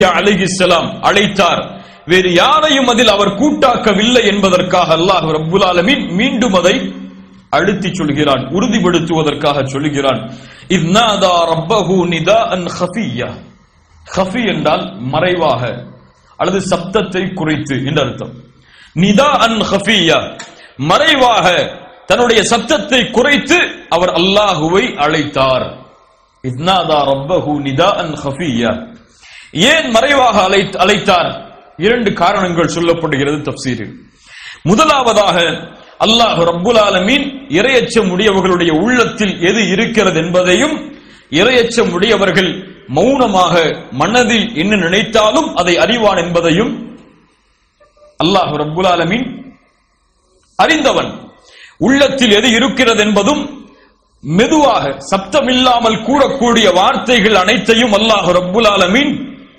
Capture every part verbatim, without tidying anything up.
அலைஹிஸ்ஸலாம் அழைத்தார். வேறு யாரையும் அதில் அவர் கூட்டாக்கவில்லை என்பதற்காக அல்லாஹ் ரப்புல் ஆலமீன் மீண்டும் அதை அழுத்தி சொல்கிறான், உறுதிப்படுத்துவதற்காக சொல்கிறான். இத்நாதா ரப்பஹு நிதாஅன் கஃபிய்யா. கஃபி என்றால் மறைவாக அல்லது சப்தத்தை குறைத்து என்று அர்த்தம். நிதாஅன் கஃபிய்யா, மறைவாக தன்னுடைய சப்தத்தை குறைத்து அவர் அல்லாஹுவை அழைத்தார். இத்நாதா ரப்பஹு நிதாஅன் கஃபிய்யா. ஏன் மறைவாக அழைத்தார்? இரண்டு காரணங்கள் சொல்லப்படுகிறது தப்சீரில். முதலாவதாக அல்லாஹ் ரப்புல் ஆலமீன் இறையச்சம் உடையவர்களுடைய உள்ளத்தில் எது இருக்கிறது என்பதையும், இறையச்சம் உடையவர்கள் மௌனமாக மனதில் என்ன நினைத்தாலும் அதை அறிவான் என்பதையும் அல்லாஹ் ரப்புல் ஆலமீன் அறிந்தவன். உள்ளத்தில் எது இருக்கிறது என்பதும் மெதுவாக சப்தமில்லாமல் கூறக்கூடிய வார்த்தைகள் அனைத்தையும் அல்லாஹ் ரப்புல் ஆலமீன்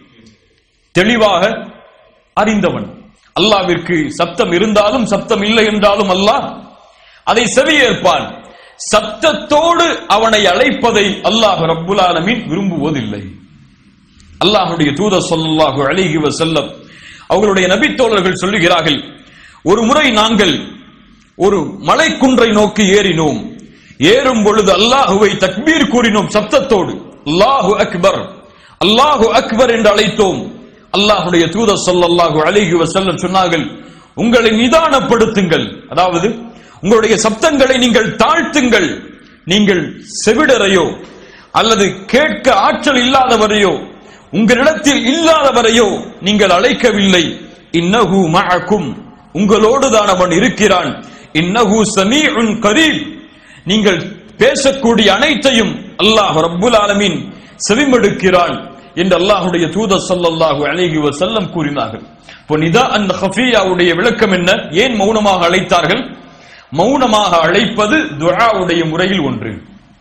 தெளிவாக அறிந்தவன். அல்லாஹ்விற்கு சப்தம் இருந்தாலும் சப்தம் இல்லை என்றாலும் அல்லாஹ் அதை செவியேற்பான். சப்தத்தோடு அவனை அழைப்பதை அல்லாஹ் ரப்புல் ஆலமீன் விரும்புவதில்லை. அல்லாஹ்வுடைய தூதர் ஸல்லல்லாஹு அலைஹி வஸல்லம் அவர்களுடைய நபி தோழர்கள் சொல்லுகிறார்கள், ஒரு முறை நாங்கள் ஒரு மலைக்குன்றை நோக்கி ஏறினோம். ஏறும் பொழுது அல்லாஹுவை தக்பீர் கூறினோம் சப்தத்தோடு. அல்லாஹு அக்பர், அல்லாஹு அக்பர் என்று அழைத்தோம். அல்லாஹ்வுடைய தூதர் ஸல்லல்லாஹு அலைஹி வஸல்லம் சொன்னார்கள், உங்களை நிதானப்படுத்துங்கள், அதாவது உங்களுடைய சப்தங்களை நீங்கள் தாழ்த்துங்கள். நீங்கள் செவிடரையோ அல்லது கேட்க ஆற்றல் இல்லாதவரையோ உங்களிடத்தில் இல்லாதவரையோ நீங்கள் அழைக்கவில்லை. இன்னஹு மஅக்கும், உங்களோடு தான் அவன் இருக்கிறான். இன்னஹு ஸமீஉன் கரீப், நீங்கள் பேசக்கூடிய அனைத்தையும் அல்லாஹ் ரப்புல் ஆலமீன் செவிமடுக்கிறான் என்று அல்லாஹ்வுடைய தூதர் ஸல்லல்லாஹு அலைஹி வஸல்லம் கூறினார்கள். இப்போ நிதாஅன் கஃபிய்யாவுடைய விளக்கம் என்ன? ஏன் மௌனமாக அழைத்தார்கள்? மௌனமாக அழைப்பது துஆவுடைய முறையில் ஒன்று.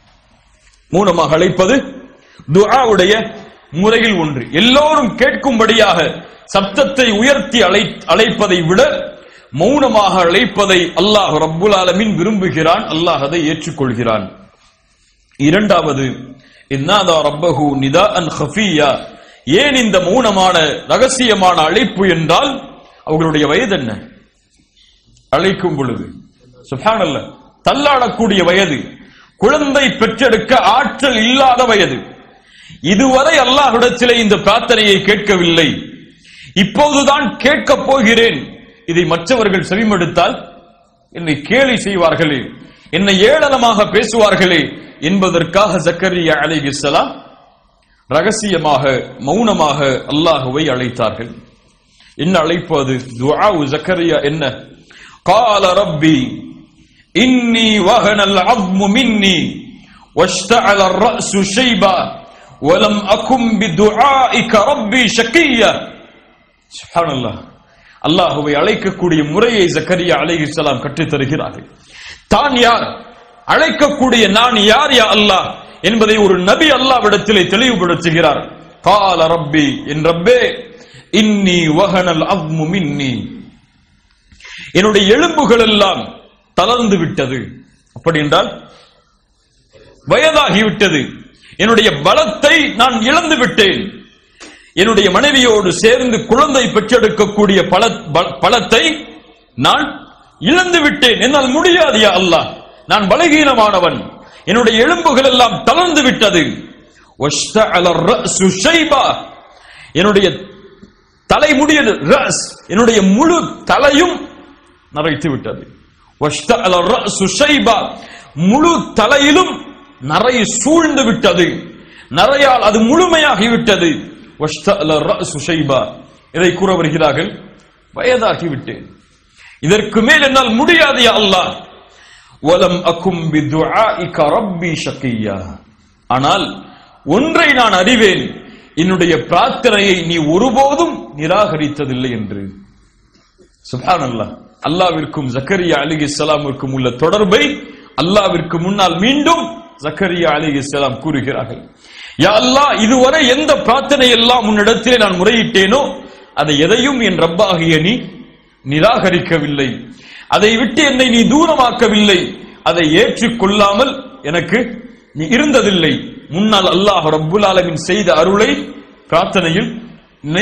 மௌனமாக அழைப்பது துஆவுடைய முறையில் ஒன்று. எல்லோரும் கேட்கும்படியாக சப்தத்தை உயர்த்தி அழை அழைப்பதை விட மௌனமாக அழைப்பதை அல்லாஹ் ரப்புல் ஆலமீன் விரும்புகிறான். அல்லாஹ் அதை ஏற்றுக்கொள்கிறான். இரண்டாவது, இன்னாதா ரப்பஹு நிதாஅன் கஃபிய்யா. ஏன் இந்த மௌனமான ரகசியமான அழைப்பு என்றால், அவர்களுடைய வயது என்ன? அழைக்கும் பொழுது சுப்ஹானல்லாஹ் தள்ளாடக்கூடிய வயது, குழந்தை பெற்றெடுக்க ஆற்றல் இல்லாத வயது. இதுவரை அல்லாஹ்விடத்திலே இந்த பிரார்த்தனையை கேட்கவில்லை, இப்போதுதான் கேட்கப் போகிறேன். இதை மற்றவர்கள் செவிமடுத்தால் என்னை கேலி செய்வார்களே, என்னை ஏளனமாக பேசுவார்களே என்பதற்காக ஜக்கரியா அலைஹிஸ்ஸலாம் ரகசியமாக மௌனமாக அல்லாஹுவை அழைத்தார்கள். என்ன அழைப்பு அது? துஆ ஜக்கரியா என்ன? قال ربي إني وهن العظم مني واشتعل الرأس شيبا ولم أكن بدعائك ربي شقيا. سبحان الله. அல்லாஹுவை அழைக்கக்கூடிய முறையை ஜக்கரியா அலைஹிஸ்ஸலாம் கற்றுத் தருகிறார்கள். தான் யார், அழைக்கக்கூடிய நான் யார் யா அல்லாஹ் என்பதை ஒரு நபி அல்லாஹ்விடத்திலே தெளிவுபடுத்துகிறார். قال ربي, என் ரப்பே, இன்னி வஹனல் அஸ்மு மின்னி, என்னுடைய எலும்புகள் எல்லாம் தளர்ந்து விட்டது. அப்படி என்றால் வயதாகிவிட்டது, என்னுடைய பலத்தை நான் இழந்து விட்டேன். என்னுடைய மனைவியோடு சேர்ந்து குழந்தை பெற்றெடுக்கக்கூடிய பலத்தை நான் இழந்து விட்டேன். என்னால் முடியாது யா அல்லாஹ், நான் பலகீனமானவன், என்னுடைய எலும்புகள் எல்லாம் தளர்ந்து விட்டது. என்னுடைய தலைமுடிய ரஸ், என்னுடைய முழு தலையும் நரைத்து விட்டது. முழு தலையிலும் நரை சூழ்ந்து விட்டது, நரையால் அது முழுமையாகிவிட்டது. இதை கூற வருகிறார்கள், வயதாகிவிட்டேன், இதற்கு மேல் என்னால் முடியாது யா அல்லாஹ். வலம் அகும் பிதுஆஇக ரப்பி ஷகியா. ஆனால் ஒன்றை நான் அறிவேன், என்னுடைய பிரார்த்தனையை நீ ஒருபோதும் நிராகரித்ததில்லை என்று. சுப்ஹானல்லாஹ். அல்லாஹ்விற்கும் ஜக்கரியா அலைஹிஸ்ஸலாமுக்கும் உள்ள தொடர்பை அல்லாஹ்விற்கு முன்னால் மீண்டும் ஜக்கரியா அலைஹிஸ்ஸலாம் கூறுகிறார்கள். யா அல்லாஹ், இதுவரை எந்த பிரார்த்தனை எல்லாம் உன்னிடத்திலே நான் முறையிட்டேனோ அதை எதையும் என் ரப்பாகிய நீ நிராகரிக்கவில்லை, அதை விட்டு என்னை நீ தூரமாக்கவில்லை, அதை ஏற்றுக்கொள்ளாமல் எனக்கு நீ இருந்ததில்லை. முன்னால் அல்லாஹ் ரப்புல் ஆலமீன் செய்த அருளை பிரார்த்தனையில்